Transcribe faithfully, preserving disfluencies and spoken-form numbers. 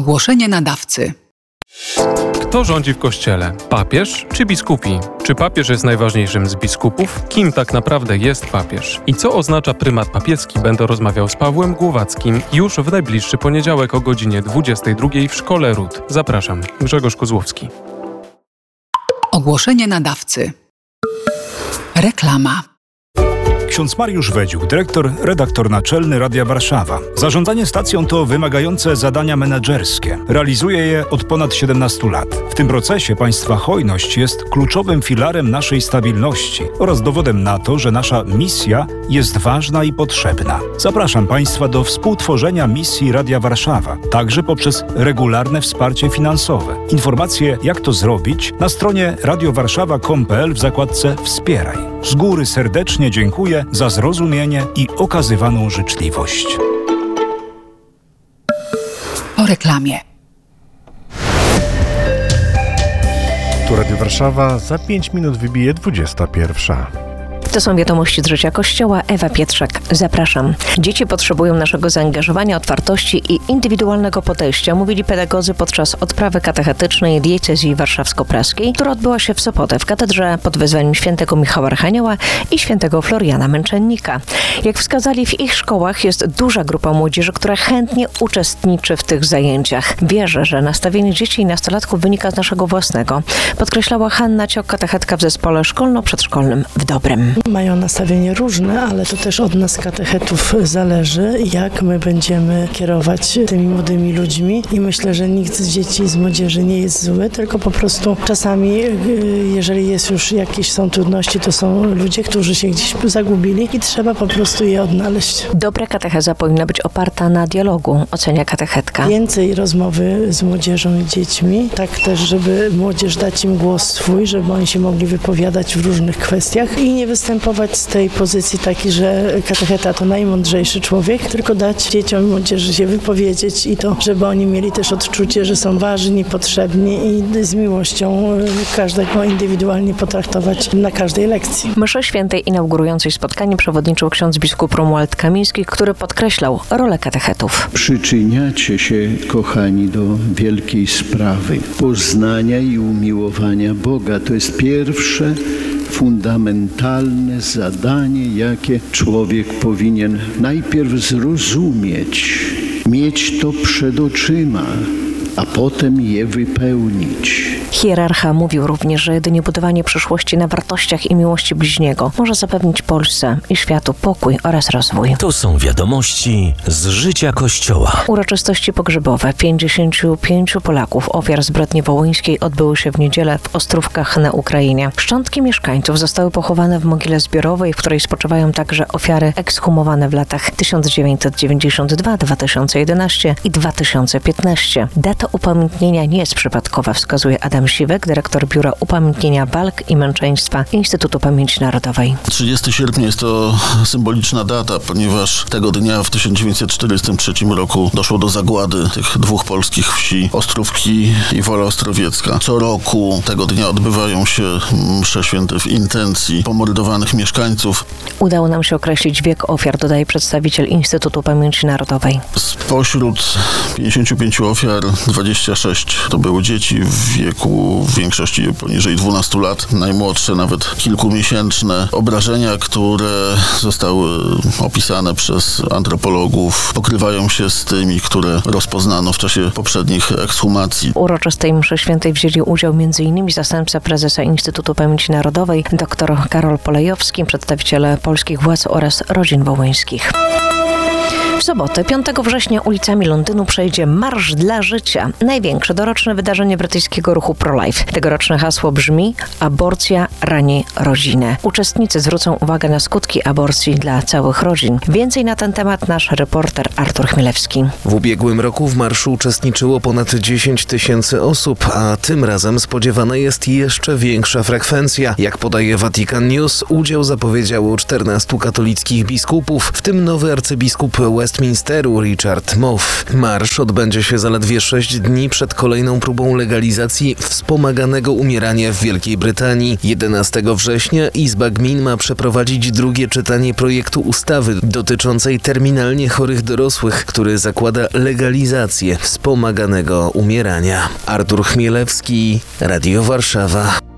Ogłoszenie nadawcy. Kto rządzi w Kościele? Papież czy biskupi? Czy papież jest najważniejszym z biskupów? Kim tak naprawdę jest papież? I co oznacza prymat papieski? Będę rozmawiał z Pawłem Głowackim już w najbliższy poniedziałek o godzinie dwudziestej drugiej w Szkole Ród. Zapraszam, Grzegorz Kozłowski. Ogłoszenie nadawcy. Reklama. Ksiądz Mariusz Wedziuk, dyrektor, redaktor naczelny Radia Warszawa. Zarządzanie stacją to wymagające zadania menedżerskie. Realizuje je od ponad siedemnastu lat. W tym procesie państwa hojność jest kluczowym filarem naszej stabilności oraz dowodem na to, że nasza misja jest ważna i potrzebna. Zapraszam państwa do współtworzenia misji Radia Warszawa, także poprzez regularne wsparcie finansowe. Informacje, jak to zrobić, na stronie radiowarszawa kropka com kropka pe el w zakładce Wspieraj. Z góry serdecznie dziękuję za zrozumienie i okazywaną życzliwość. Po reklamie. Tu Radio Warszawa, za pięć minut wybije dwudziesta pierwsza. To są wiadomości z życia Kościoła. Ewa Pietrzak. Zapraszam. Dzieci potrzebują naszego zaangażowania, otwartości i indywidualnego podejścia, mówili pedagodzy podczas odprawy katechetycznej diecezji warszawsko-praskiej, która odbyła się w sobotę w katedrze pod wezwaniem świętego Michała Archanioła i świętego Floriana Męczennika. Jak wskazali, w ich szkołach jest duża grupa młodzieży, która chętnie uczestniczy w tych zajęciach. Wierzę, że nastawienie dzieci i nastolatków wynika z naszego własnego, podkreślała Hanna Ciok, katechetka w zespole szkolno-przedszkolnym w Dobrem. Mają nastawienie różne, ale to też od nas, katechetów, zależy, jak my będziemy kierować tymi młodymi ludźmi. I myślę, że nikt z dzieci, z młodzieży nie jest zły, tylko po prostu czasami, jeżeli jest już jakieś są trudności, to są ludzie, którzy się gdzieś zagubili i trzeba po prostu je odnaleźć. Dobra katecheza powinna być oparta na dialogu, ocenia katechetka. Więcej rozmowy z młodzieżą i dziećmi, tak też, żeby młodzież dać im głos swój, żeby oni się mogli wypowiadać w różnych kwestiach i nie występować z tej pozycji takiej, że katecheta to najmądrzejszy człowiek, tylko dać dzieciom i młodzieży się wypowiedzieć i to, żeby oni mieli też odczucie, że są ważni, potrzebni i z miłością każdego indywidualnie potraktować na każdej lekcji. Mszy świętej inaugurującej spotkanie przewodniczył ksiądz biskup Romuald Kamiński, który podkreślał rolę katechetów. Przyczyniacie się, kochani, do wielkiej sprawy poznania i umiłowania Boga. To jest pierwsze fundamentalne zadanie, jakie człowiek powinien najpierw zrozumieć, mieć to przed oczyma, a potem je wypełnić. Hierarcha mówił również, że jedynie budowanie przyszłości na wartościach i miłości bliźniego może zapewnić Polsce i światu pokój oraz rozwój. To są wiadomości z życia Kościoła. Uroczystości pogrzebowe pięćdziesięciu pięciu Polaków, ofiar zbrodni wołyńskiej, odbyły się w niedzielę w Ostrówkach na Ukrainie. Szczątki mieszkańców zostały pochowane w mogile zbiorowej, w której spoczywają także ofiary ekshumowane w latach tysiąc dziewięćset dziewięćdziesiąt dwa, dwa tysiące jedenaście i dwa tysiące piętnaście. Data upamiętnienia nie jest przypadkowa, wskazuje Adam Siwek, dyrektor Biura Upamiętnienia Walk i Męczeństwa Instytutu Pamięci Narodowej. trzydziestego sierpnia jest to symboliczna data, ponieważ tego dnia w tysiąc dziewięćset czterdziestym trzecim roku doszło do zagłady tych dwóch polskich wsi, Ostrówki i Wola Ostrowiecka. Co roku tego dnia odbywają się msze święte w intencji pomordowanych mieszkańców. Udało nam się określić wiek ofiar, dodaje przedstawiciel Instytutu Pamięci Narodowej. Spośród pięćdziesięciu pięciu ofiar dwadzieścia sześć to były dzieci w wieku w większości poniżej dwunastu lat, najmłodsze nawet kilkumiesięczne. Obrażenia, które zostały opisane przez antropologów, pokrywają się z tymi, które rozpoznano w czasie poprzednich ekshumacji. W uroczystej mszy świętej wzięli udział m.in. zastępca prezesa Instytutu Pamięci Narodowej dr Karol Polejowski, przedstawiciele polskich władz oraz rodzin wołyńskich. W sobotę, piątego września, ulicami Londynu przejdzie Marsz dla Życia. Największe doroczne wydarzenie brytyjskiego ruchu pro-life. Tegoroczne hasło brzmi: aborcja rani rodzinę. Uczestnicy zwrócą uwagę na skutki aborcji dla całych rodzin. Więcej na ten temat nasz reporter Artur Chmielewski. W ubiegłym roku w marszu uczestniczyło ponad dziesięć tysięcy osób, a tym razem spodziewana jest jeszcze większa frekwencja. Jak podaje Vatican News, udział zapowiedziało czternastu katolickich biskupów, w tym nowy arcybiskup Westminsteru Richard Moff. Marsz odbędzie się zaledwie sześć dni przed kolejną próbą legalizacji wspomaganego umierania w Wielkiej Brytanii. jedenastego września Izba Gmin ma przeprowadzić drugie czytanie projektu ustawy dotyczącej terminalnie chorych dorosłych, który zakłada legalizację wspomaganego umierania. Artur Chmielewski, Radio Warszawa.